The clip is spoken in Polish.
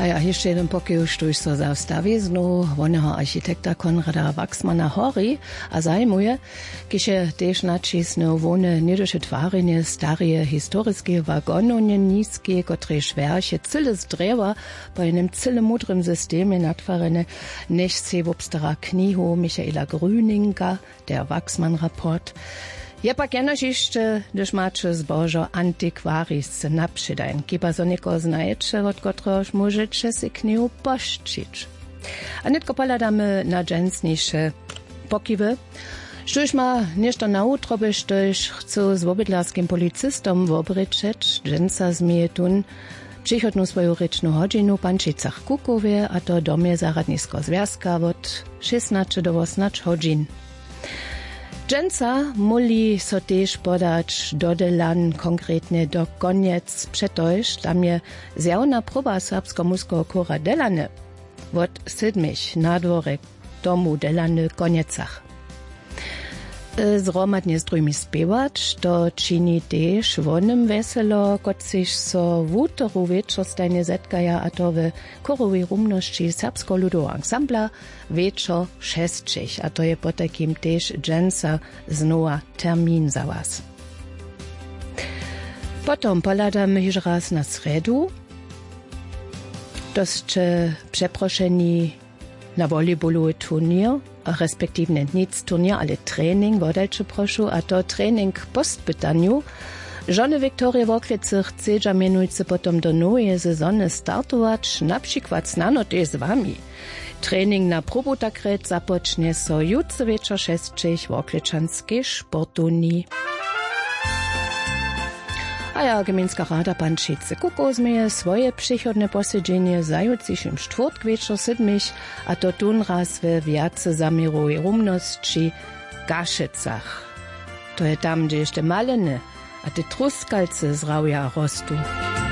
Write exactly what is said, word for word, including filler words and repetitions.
A ja jeszcze jeden pokój już tu so zastawi znowu wonego architekta Konrada Wachsmana Hori, a zajmuje, kiedy też nacisnął wone niedosche twarenie starie historiskie wagononie niskie, które szwerche cyle z drewa po jednym cyle mudrym systemie natwarene, niech se wobstara knihu Michaela Grüninga, der Wachsman-Rapport. Ja pak jenož jeszcze, gdyż macie zbożo antikwaris naprzydajn, kiba so nieko znajecie, od kotroż możecie si knihu poszczyć. A nitko poladamy na dżęsniejsze pokiwy, Štož ma nešto na utro by, štož chcu z obydlarskim policistom wobryczeć, dżęsa zmije tun, przychodną swoją ryczną hodzinu pančicach Kukowie, a to domie zaradnisko związka od szesnaście do osiemnastu hodzin. Dżęsa muli so też podać dodelan konkretnie do koniec przetoż, tam je zjawna próba serbsko-muskiego kora delane, od siedmich na dworek domu delane koniecach. Zromadnie z drugimi spiewać, to czyni też wonym weselo, kot sich so w utoru wieczor stajnie zetkaja, a to w korowej rumności serbsko-ludowego ansambla wieczor szesćich, a to je po takim też dżęsa znowa termin za was. Potom poladamy już raz na sredu, dość przeproszeni na volejballowy turnier, respektive nic turnier, ale trening, wodalče prošu, a to trening postpytaniu. Żony Wiktorie Woklice chce mianujce potom do nowej sezony startować, na przykład znano też z wami. Trening na probutakret zapocznie so jutro wieczor szesćich Wokliczanskiej sportuni. A ja gminska rada Pančice Kukow zmieje swoje przychodne posiedzenie zajutrzejszym czwartk wieczor siedmich, a to tun raz we wiace zamirowej rumności Gaszycach. To je tam, gdzie jeszcze malene, a te truskalce z rauja rostu.